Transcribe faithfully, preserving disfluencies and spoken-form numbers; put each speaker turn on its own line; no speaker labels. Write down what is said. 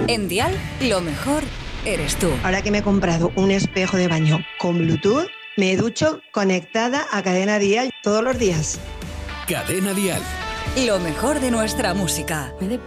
En Dial, lo mejor eres tú.
Ahora que me he comprado un espejo de baño con Bluetooth, me ducho conectada a Cadena Dial todos los días.
Cadena Dial.
Lo mejor de nuestra música.
Me